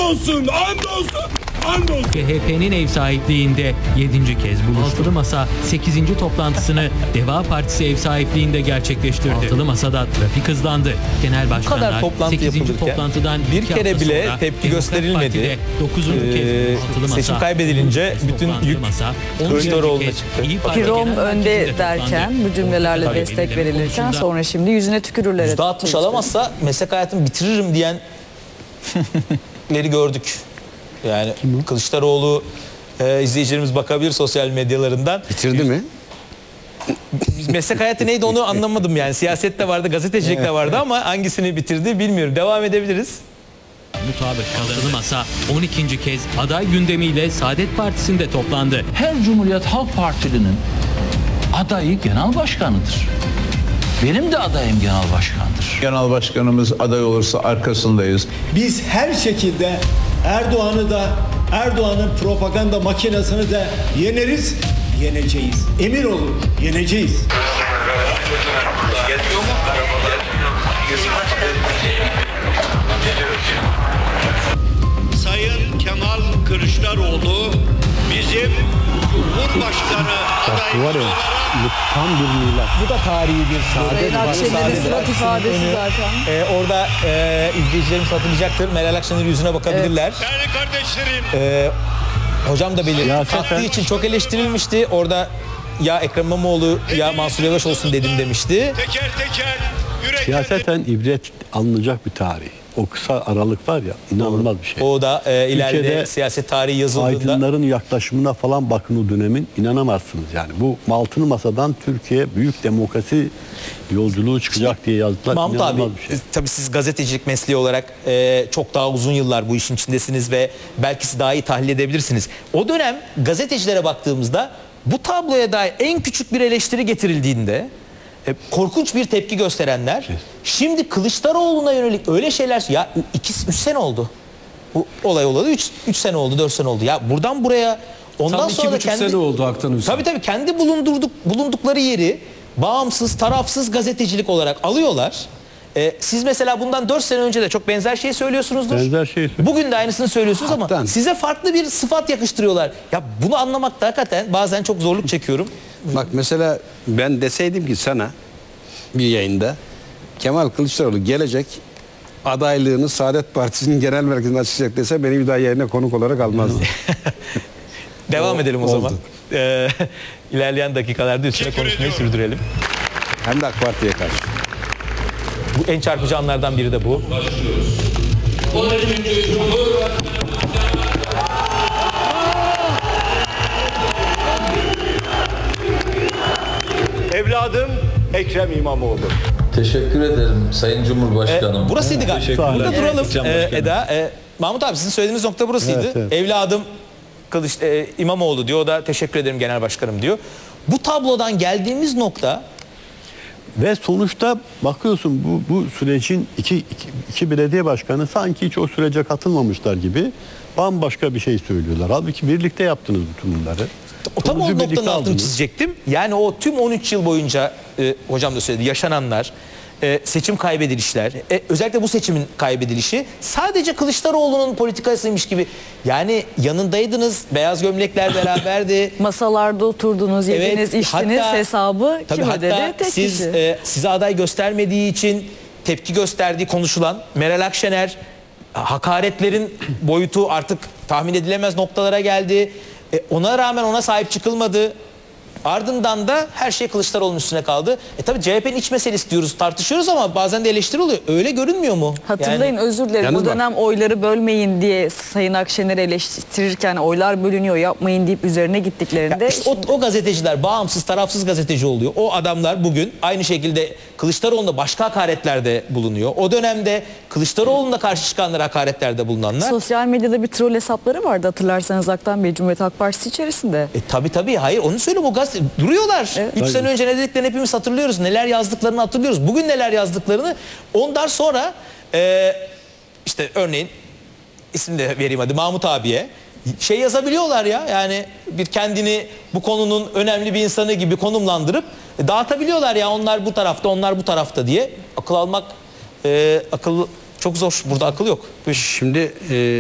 Andolsun, andolsun, andolsun. CHP'nin ev sahipliğinde 7. kez buluştu. Masa 8. toplantısını Deva Partisi ev sahipliğinde gerçekleştirdi. Altılı Masa'da trafik hızlandı. Genel başkanlar toplantı 8. yapılırken toplantıdan bir 2 kere hafta bile sonra tepki Demokrat gösterilmedi. Parti'de 9. kez Altılı Masa, Seçim kaybedilince bütün yük Kılıçdaroğlu'na çıktı. Pirom önde derken, bu cümlelerle destek verilirken sonra şimdi yüzüne tükürürler. %60 alamazsa meslek hayatımı bitiririm diyenleri gördük. Yani Kılıçdaroğlu izleyicilerimiz bakabilir sosyal medyalarından. Bitirdi mi? Meslek hayatı neydi onu anlamadım yani. Siyasette vardı, gazetecilik de vardı ama hangisini bitirdi bilmiyorum. Devam edebiliriz. Mutabık Altılı Masa 12. kez aday gündemiyle Saadet Partisi'nde toplandı. Her Cumhuriyet Halk Partili'nin adayı genel başkanıdır. Benim de adayım genel başkandır. Genel başkanımız aday olursa arkasındayız. Biz her şekilde Erdoğan'ı da, Erdoğan'ın propaganda makinesini de yeneriz, yeneceğiz. Emin olun, yeneceğiz. Sayın Kemal Kılıçdaroğlu bizim Cumhurbaşkanı adayımız olarak Tam bir milat. Bu da tarihi bir Sayın Akşener'in surat ifadesi zaten. Orada izleyicilerimiz hatırlayacaktır. Meral Akşener'in yüzüne bakabilirler. değerli kardeşlerim, Hocam da belirtti. Kalktığı için çok eleştirilmişti. Orada ya Ekrem İmamoğlu ya Mansur Yavaş olsun dedim demişti. teker teker yürekten Siyaseten ibret alınacak bir tarih. O kısa aralık var ya, inanılmaz bir şey. O da ileride Türkiye'de siyaset tarihi yazıldığında aydınların yaklaşımına falan bakın o dönemin, inanamazsınız yani. Bu Altılı Masa'dan Türkiye büyük demokrasi yolculuğu çıkacak diye yazdılar. Mahmut abi, İnanılmaz bir şey. tabii siz gazetecilik mesleği olarak çok daha uzun yıllar bu işin içindesiniz ve belki siz daha iyi tahlil edebilirsiniz. O dönem gazetecilere baktığımızda bu tabloya dair en küçük bir eleştiri getirildiğinde korkunç bir tepki gösterenler, şimdi Kılıçdaroğlu'na yönelik öyle şeyler, ya 3 sene oldu. Bu olay olalı 3 sene oldu, 4 sene oldu. Ya buradan buraya ondan Tam sonra da 2,5 sene oldu Haktan Hüseyin. Tabii kendi bulundukları yeri bağımsız, tarafsız gazetecilik olarak alıyorlar. Siz mesela bundan 4 sene önce de çok benzer şey söylüyorsunuzdur. Benzer şey. Bugün de aynısını söylüyorsunuz ama Haktan. size farklı bir sıfat yakıştırıyorlar. Ya bunu anlamakta hakikaten bazen çok zorluk çekiyorum. Bak mesela ben deseydim ki sana bir yayında Kemal Kılıçdaroğlu gelecek adaylığını Saadet Partisi'nin genel merkezinde açacak dese beni bir daha yayına konuk olarak almazdı. Devam edelim o oldu. zaman. İlerleyen dakikalarda üstüne konuşmayı sürdürelim. Hem de AK Parti'ye karşı. Bu en çarpıcı anlardan biri de bu. evladım Ekrem İmamoğlu. Teşekkür ederim Sayın Cumhurbaşkanım. Burasıydı galiba. Burada duralım Teşekkürler. Eda. Mahmut abi sizin söylediğiniz nokta burasıydı. Evet, evet. Evladım İmamoğlu diyor. O da teşekkür ederim genel başkanım diyor. Bu tablodan geldiğimiz nokta Ve sonuçta bakıyorsun bu sürecin iki belediye başkanı sanki hiç o sürece katılmamışlar gibi bambaşka bir şey söylüyorlar. Halbuki birlikte yaptınız bütün bunları. tam o Sonucu birlikte noktanın altını aldınız. çizecektim. Yani o tüm 13 yıl boyunca hocam da söyledi yaşananlar, seçim kaybedilişler, özellikle bu seçimin kaybedilişi sadece Kılıçdaroğlu'nun politikasıymış gibi. Yani yanındaydınız, beyaz gömlekler beraberdi. Masalarda oturdunuz, yediniz, içtiniz, hesabı tabii kim hatta ödedi? Tek kişi. size aday göstermediği için tepki gösterdiği konuşulan Meral Akşener, hakaretlerin boyutu artık tahmin edilemez noktalara geldi. Ona rağmen ona sahip çıkılmadı. Ardından da her şey Kılıçdaroğlu'nun üstüne kaldı. Tabii CHP'nin iç meselesi diyoruz, tartışıyoruz ama bazen de eleştiri oluyor. Öyle görünmüyor mu? Hatırlayın, Yani, özür dilerim. Yalnız Bu dönem oyları bölmeyin diye Sayın Akşener'i eleştirirken oylar bölünüyor, yapmayın deyip üzerine gittiklerinde... işte o gazeteciler bağımsız, tarafsız gazeteci oluyor. O adamlar bugün aynı şekilde Kılıçdaroğlu'na başka hakaretlerde bulunuyor. O dönemde Kılıçdaroğlu'na karşı çıkanlar hakaretlerde bulunanlar. Sosyal medyada bir troll hesapları vardı hatırlarsanız Haktan Bey, Cumhuriyet Halk Partisi içerisinde. Tabii hayır onu söylüyorum, o gazete duruyorlar. 3 sene önce ne dediklerini hepimiz hatırlıyoruz. Neler yazdıklarını hatırlıyoruz. Bugün neler yazdıklarını ondan sonra işte örneğin isim de vereyim hadi Mahmut abiye şey yazabiliyorlar ya, yani bir kendini bu konunun önemli bir insanı gibi konumlandırıp dağıtabiliyorlar ya, onlar bu tarafta onlar bu tarafta diye. Akıl almak akıl çok zor, burada akıl yok. Şimdi